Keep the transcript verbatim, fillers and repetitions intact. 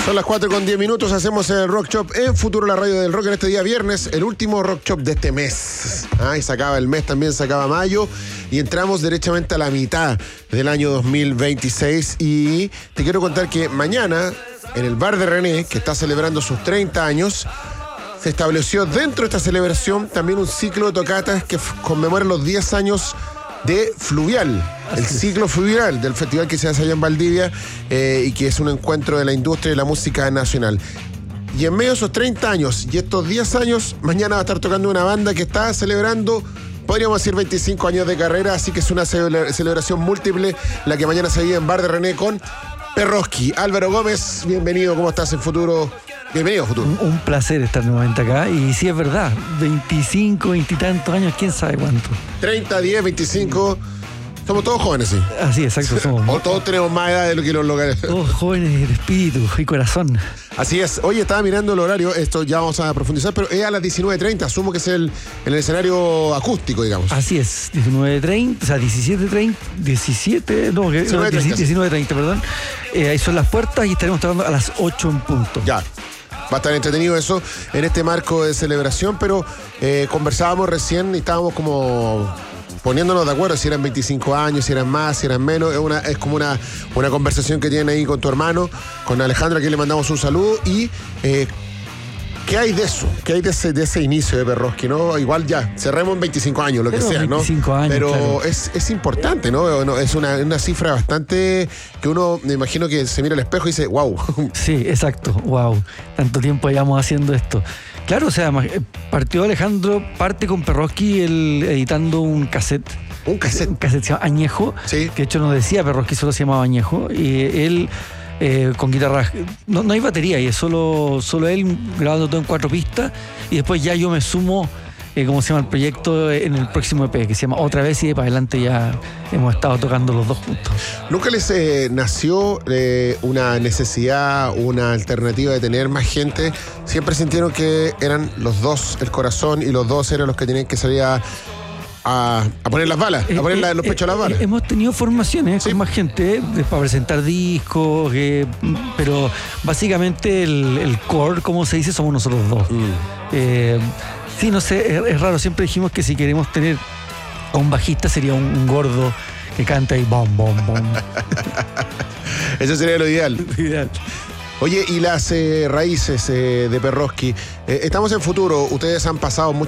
Son las cuatro con diez minutos, hacemos el Rock Shop en Futuro, la radio del rock, en este día viernes, el último Rock Shop de este mes. Ah, y se acaba el mes, también se acaba mayo, y entramos derechamente a la mitad del año dos mil veintiséis. Y te quiero contar que mañana, en el bar de René, que está celebrando sus treinta años, se estableció dentro de esta celebración también un ciclo de tocatas que f- conmemora los diez años de Fluvial, el ciclo Fluvial del festival que se hace allá en Valdivia, eh, y que es un encuentro de la industria y la música nacional. Y en medio de esos treinta años y estos diez años, mañana va a estar tocando una banda que está celebrando, podríamos decir, veinticinco años de carrera, así que es una celebra- celebración múltiple la que mañana se vive en Bar de René con Perroski. Álvaro Gómez, bienvenido, ¿cómo estás en Futuro? Bienvenido a Futuro. Un, un placer estar nuevamente acá, y sí es verdad, veinticinco, veintitantos años, quién sabe cuánto. treinta, diez, veinticinco, somos todos jóvenes, sí. Así, exacto, somos O todos tenemos más edad de lo que los locales. todos jóvenes de espíritu y corazón. Así es. Oye, estaba mirando el horario, esto ya vamos a profundizar, pero es a las diecinueve treinta, asumo que es el, en el escenario acústico, digamos. Así es, diecinueve treinta, o sea, diecisiete treinta, diecisiete, no, que- diecinueve treinta, sí. diecinueve treinta, perdón. Eh, ahí son las puertas y estaremos tocando a las ocho en punto. Ya. Va a estar entretenido eso en este marco de celebración, pero eh, conversábamos recién y estábamos como poniéndonos de acuerdo si eran veinticinco años, si eran más, si eran menos. Es, una, es como una, una conversación que tienen ahí con tu hermano, con Alejandra, que le mandamos un saludo. Y eh, ¿qué hay de eso? ¿Qué hay de ese, de ese inicio de Perroski, no? Igual ya, cerremos en veinticinco años, lo que Pero sea, ¿no? veinticinco años, pero claro. es, es importante, ¿no? No, es una, una cifra bastante que uno, me imagino que se mira al espejo y dice, wow. Sí, exacto, wow, tanto tiempo llevamos haciendo esto. Claro, o sea, ma- eh, partió Alejandro, parte con Perroski él editando un cassette. Un cassette. Un cassette se llama Añejo, Sí. que de hecho no decía Perroski, solo se llamaba Añejo. Y él eh, con guitarras, no, no hay batería, y es solo, solo él grabando todo en cuatro pistas. Y después ya yo me sumo, eh, ¿cómo se llama el proyecto? En el próximo E P, que se llama Otra Vez, y de para adelante ya hemos estado tocando los dos juntos. ¿Nunca les eh, nació eh, una necesidad, una alternativa de tener más gente? ¿Siempre sintieron que eran los dos el corazón y los dos eran los que tenían que salir a, a, a poner las balas, a poner la- los pechos a las balas? Eh, hemos tenido formaciones Sí. con más gente eh, para presentar discos, eh, pero básicamente el, el core, como se dice, somos nosotros dos. Mm. Eh, sí, no sé, es, es raro. Siempre dijimos que si queremos tener a un bajista sería un, un gordo que canta y bom, bom, bom. Eso sería lo ideal. Ideal. Oye, y las eh, raíces eh, de Perroski. Eh, estamos en Futuro, ustedes han pasado mucho